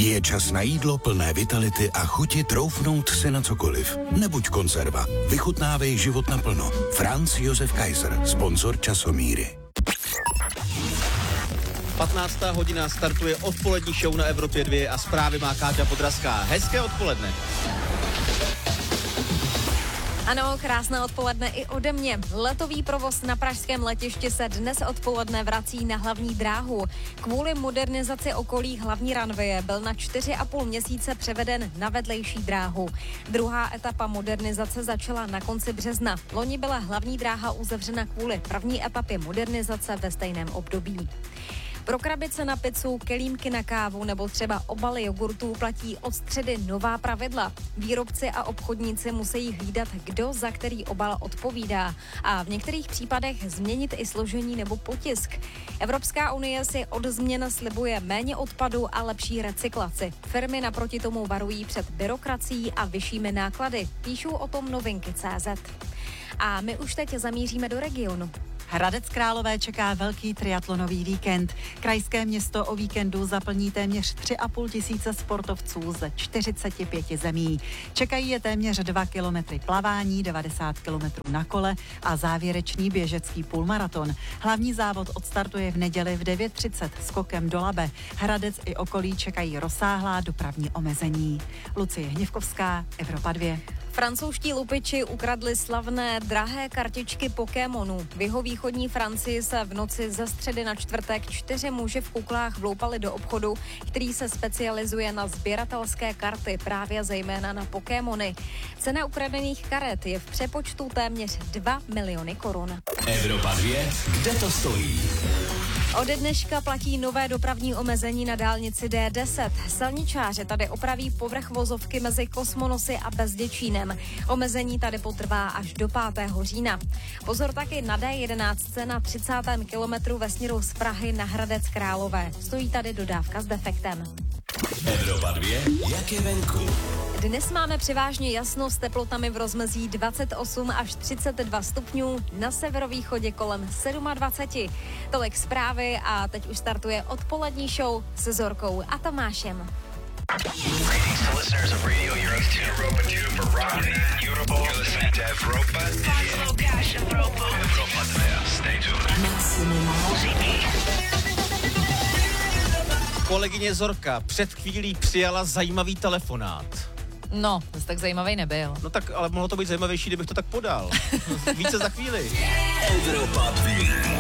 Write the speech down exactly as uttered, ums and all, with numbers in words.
Je čas na jídlo plné vitality a chuti troufnout si na cokoliv. Nebuď konzerva. Vychutnávej život naplno. Franz Josef Kaiser, sponzor Časomíry. patnáctá hodina, startuje odpolední show na Evropě dva a zprávy má Káťa Podrazská. Hezké odpoledne. Ano, krásné odpoledne i ode mě. Letový provoz na pražském letišti se dnes odpoledne vrací na hlavní dráhu. Kvůli modernizaci okolí hlavní ranveje byl na čtyři a půl měsíce převeden na vedlejší dráhu. Druhá etapa modernizace začala na konci března. Loni byla hlavní dráha uzavřena kvůli první etapě modernizace ve stejném období. Pro krabice na pizzu, kelímky na kávu nebo třeba obaly jogurtů platí od středy nová pravidla. Výrobci a obchodníci musí hlídat, kdo za který obal odpovídá a v některých případech změnit i složení nebo potisk. Evropská unie si od změn slibuje méně odpadu a lepší recyklaci. Firmy naproti tomu varují před byrokracií a vyššími náklady. Píšou o tom novinky tečka cé zet. A my už teď zamíříme do regionu. Hradec Králové čeká velký triatlonový víkend. Krajské město o víkendu zaplní téměř tři a půl tisíce sportovců ze čtyřiceti pěti zemí. Čekají je téměř dva kilometry plavání, devadesát kilometrů na kole a závěrečný běžecký půlmaraton. Hlavní závod odstartuje v neděli v devět třicet skokem do Labe. Hradec i okolí čekají rozsáhlá dopravní omezení. Lucie Hněvkovská, Evropa dva. Francouzští lupiči ukradli slavné drahé kartičky Pokémonů. V jihovýchodní Francii se v noci ze středy na čtvrtek čtyři muži v kuklách vloupali do obchodu, který se specializuje na sběratelské karty, právě zejména na Pokémony. Cena ukradených karet je v přepočtu téměř dva miliony korun. Evropa dva, kde to stojí? Ode dneška platí nové dopravní omezení na dálnici D deset. Silničáři tady opraví povrch vozovky mezi Kosmonosy a Bezděčínem. Omezení tady potrvá až do pátého října. Pozor taky na D jedenáct na třicátém kilometru ve směru z Prahy na Hradec Králové. Stojí tady dodávka s defektem. Evropa dva, jak je venku? Dnes máme převážně jasno s teplotami v rozmezí dvacet osm až třicet dva stupňů, na severovýchodě kolem dvacet sedm. Tolik zprávy a teď už startuje odpolední show se Zorkou a Tomášem. Kolegyně Zorka před chvílí přijala zajímavý telefonát. No, to tak zajímavý nebyl. No tak, ale mohlo to být zajímavější, kdybych to tak podal. Více za chvíli. Evropa dva.